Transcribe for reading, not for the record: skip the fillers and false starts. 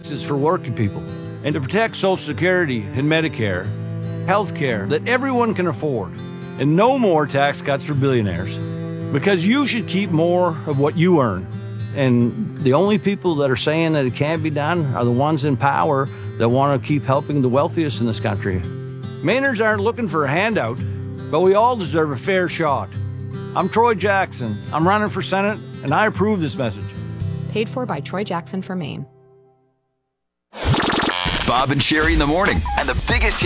taxes for working people and to protect Social Security and Medicare, health care that everyone can afford, and no more tax cuts for billionaires. Because you should keep more of what you earn. And the only people that are saying that it can't be done are the ones in power that want to keep helping the wealthiest in this country. Mainers aren't looking for a handout, but we all deserve a fair shot. I'm Troy Jackson. I'm running for Senate, and I approve this message. Paid for by Troy Jackson for Maine. Bob and Sherry in the morning, and the biggest